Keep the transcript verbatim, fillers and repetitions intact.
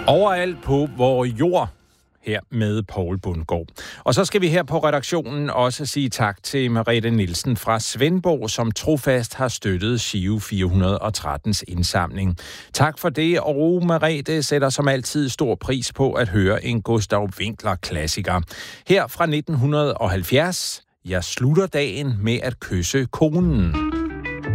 Overalt på vores jord, her med Poul Bundgaard. Og så skal vi her på redaktionen også sige tak til Merete Nielsen fra Svendborg, som trofast har støttet Giro fire hundrede og trettens indsamling. Tak for det, og Merete sætter som altid stor pris på at høre en Gustav Winckler-klassiker. Her fra nitten halvfjerds, jeg slutter dagen med at kysse konen.